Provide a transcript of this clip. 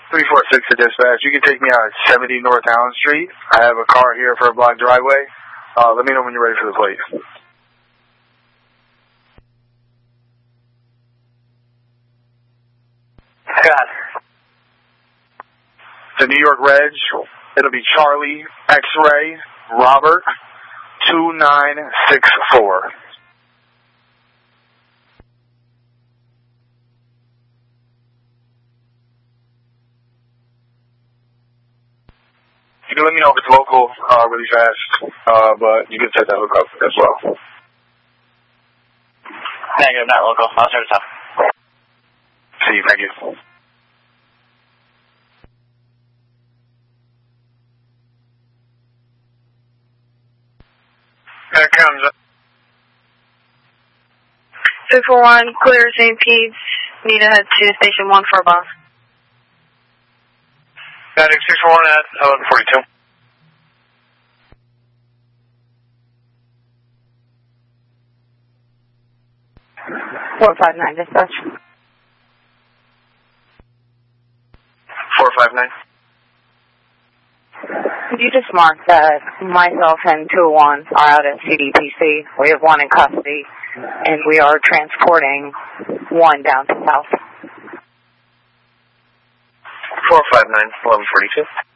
346 to dispatch. You can take me out at 70 North Allen Street. I have a car here for a block driveway. Let me know when you're ready for the plate. God. The New York Reg, it'll be Charlie X-Ray Robert 2964. You can let me know if it's local really fast, but you can set that hookup as well. Negative, not local. I'll start it up. See you, thank you. Here it comes. 241, clear St. Pete's. Need to head to station 1 for a bus. Static 641 at 1142. 459 dispatch. 459. Could you just mark that myself and 201 are out at CDPC? We have one in custody, and we are transporting one down to south. 459, 1142.